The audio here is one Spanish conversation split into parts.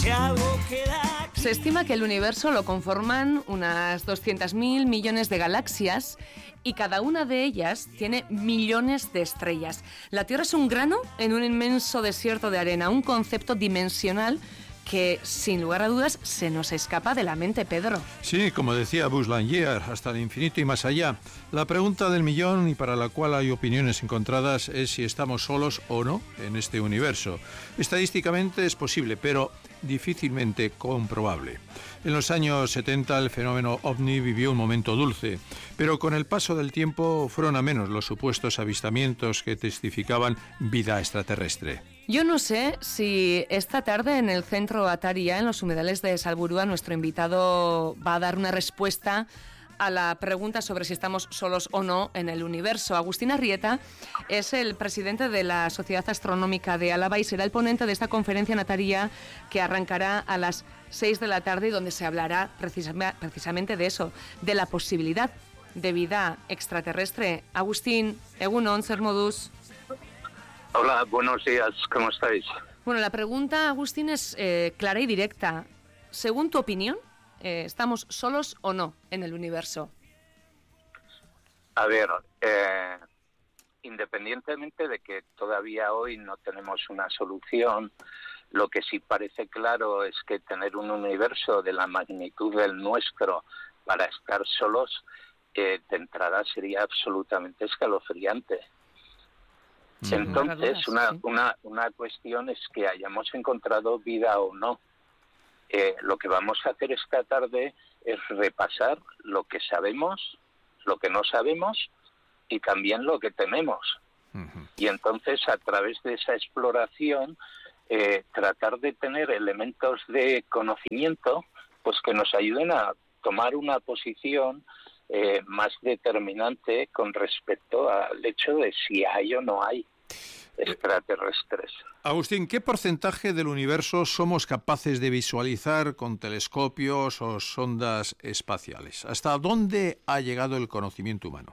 Se estima que el universo lo conforman unas 200.000 millones de galaxias y cada una de ellas tiene millones de estrellas. La Tierra es un grano en un inmenso desierto de arena, un concepto dimensional que, sin lugar a dudas, se nos escapa de la mente, Pedro. Sí, como decía Buzz Lightyear, hasta el infinito y más allá. La pregunta del millón, y para la cual hay opiniones encontradas, es si estamos solos o no en este universo. Estadísticamente es posible, pero difícilmente comprobable. En los años 70 el fenómeno OVNI vivió un momento dulce, pero con el paso del tiempo fueron a menos los supuestos avistamientos que testificaban vida extraterrestre. Yo no sé si esta tarde en el centro Ataria, en los humedales de Salburua, nuestro invitado va a dar una respuesta a la pregunta sobre si estamos solos o no en el universo. Agustín Arrieta es el presidente de la Sociedad Astronómica de Álava y será el ponente de esta conferencia en Ataria que arrancará a las 6 de la tarde y donde se hablará precisamente de eso, de la posibilidad de vida extraterrestre. Agustín, egunon, zer moduz? Hola, buenos días, ¿cómo estáis? Bueno, la pregunta, Agustín, es clara y directa. Según tu opinión, ¿estamos solos o no en el universo? A ver, independientemente de que todavía hoy no tenemos una solución, lo que sí parece claro es que tener un universo de la magnitud del nuestro para estar solos, de entrada sería absolutamente escalofriante. Entonces, una cuestión es que hayamos encontrado vida o no. Lo que vamos a hacer esta tarde es repasar lo que sabemos, lo que no sabemos y también lo que tememos. Y entonces, a través de esa exploración, tratar de tener elementos de conocimiento pues que nos ayuden a tomar una posición más determinante con respecto al hecho de si hay o no hay extraterrestres. Agustín, ¿qué porcentaje del universo somos capaces de visualizar con telescopios o sondas espaciales? ¿Hasta dónde ha llegado el conocimiento humano?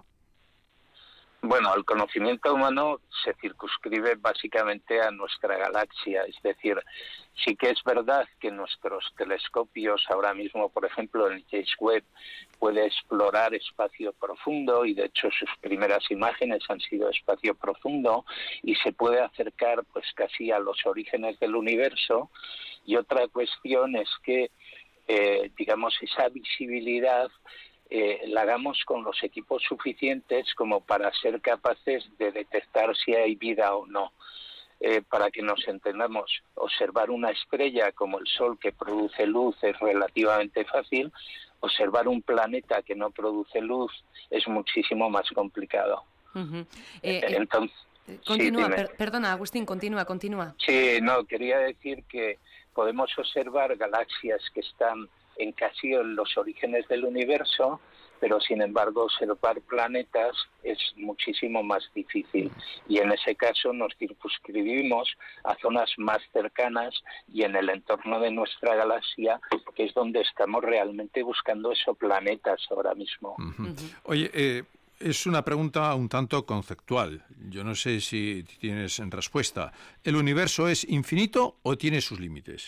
Bueno, el conocimiento humano se circunscribe básicamente a nuestra galaxia, es decir, sí que es verdad que nuestros telescopios ahora mismo, por ejemplo, el James Webb puede explorar espacio profundo y de hecho sus primeras imágenes han sido espacio profundo y se puede acercar pues casi a los orígenes del universo. Y otra cuestión es que, digamos, esa visibilidad la hagamos con los equipos suficientes como para ser capaces de detectar si hay vida o no. Para que nos entendamos, observar una estrella como el Sol que produce luz es relativamente fácil, observar un planeta que no produce luz es muchísimo más complicado. Entonces, continúa, sí, perdona, Agustín, continúa. Sí, no, quería decir que podemos observar galaxias que están en casi en los orígenes del universo, pero sin embargo observar planetas es muchísimo más difícil y en ese caso nos circunscribimos a zonas más cercanas y en el entorno de nuestra galaxia, que es donde estamos realmente buscando esos planetas ahora mismo. Oye, es una pregunta un tanto conceptual. Yo no sé si tienes respuesta. ¿El universo es infinito o tiene sus límites?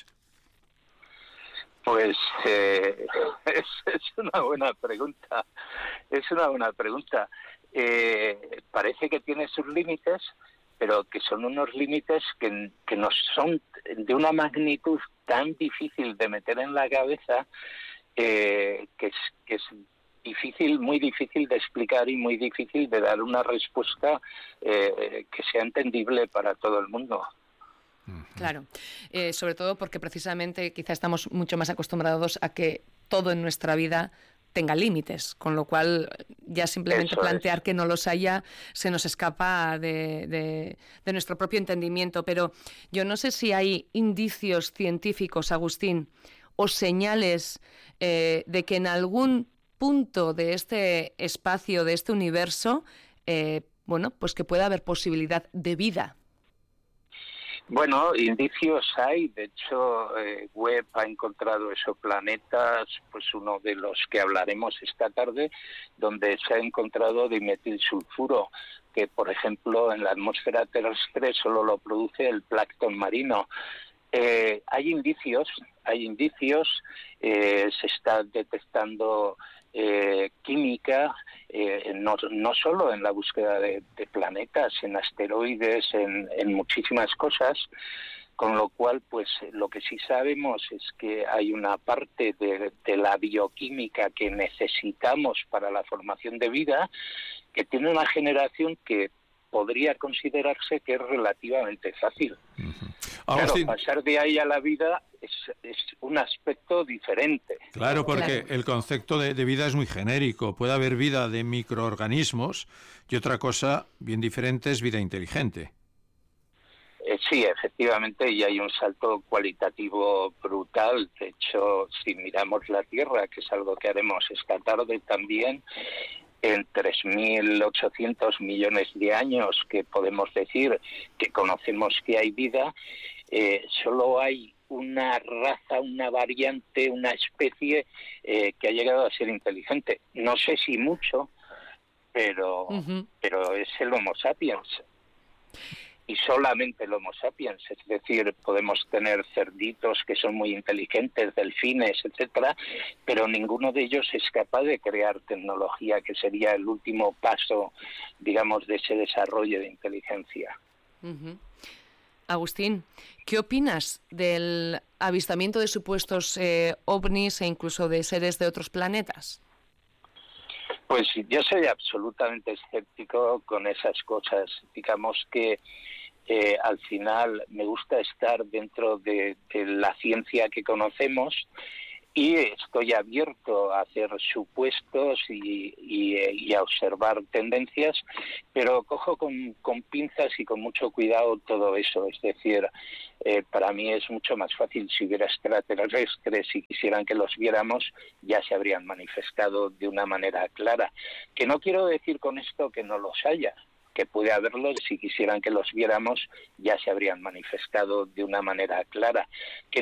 Pues es una buena pregunta. Parece que tiene sus límites, pero que son unos límites que nos son de una magnitud tan difícil de meter en la cabeza que es difícil, muy difícil de explicar y muy difícil de dar una respuesta que sea entendible para todo el mundo. Claro, sobre todo porque precisamente quizá estamos mucho más acostumbrados a que todo en nuestra vida tenga límites, con lo cual ya simplemente plantear que no los haya se nos escapa de nuestro propio entendimiento. Pero yo no sé si hay indicios científicos, Agustín, o señales de que en algún punto de este espacio, de este universo, pues que pueda haber posibilidad de vida. Bueno, indicios hay. De hecho, Webb ha encontrado exoplanetas, pues uno de los que hablaremos esta tarde, donde se ha encontrado dimetilsulfuro, que por ejemplo en la atmósfera terrestre solo lo produce el plancton marino. Hay indicios, se está detectando química, no solo en la búsqueda de planetas, en asteroides, en muchísimas cosas, con lo cual, pues lo que sí sabemos es que hay una parte de la bioquímica que necesitamos para la formación de vida, que tiene una generación que podría considerarse que es relativamente fácil. Claro, pasar de ahí a la vida es un aspecto diferente. Claro, porque el concepto de vida es muy genérico. Puede haber vida de microorganismos y otra cosa bien diferente es vida inteligente. Sí, efectivamente, y hay un salto cualitativo brutal. De hecho, si miramos la Tierra, que es algo que haremos esta tarde también, en 3.800 millones de años que podemos decir que conocemos que hay vida, solo hay una raza, una variante, una especie que ha llegado a ser inteligente. No sé si mucho, pero es el Homo sapiens. Y solamente el Homo sapiens, es decir, podemos tener cerditos que son muy inteligentes, delfines, etcétera, pero ninguno de ellos es capaz de crear tecnología, que sería el último paso, digamos, de ese desarrollo de inteligencia. Agustín, ¿qué opinas del avistamiento de supuestos ovnis e incluso de seres de otros planetas? Pues yo soy absolutamente escéptico con esas cosas. Digamos que al final me gusta estar dentro de la ciencia que conocemos y estoy abierto a hacer supuestos y a observar tendencias, pero cojo con pinzas y con mucho cuidado todo eso. Es decir, para mí es mucho más fácil si hubiera extraterrestres, si quisieran que los viéramos, ya se habrían manifestado de una manera clara. Que no quiero decir con esto que no los haya, que puede haberlos, si quisieran que los viéramos, ya se habrían manifestado de una manera clara. Que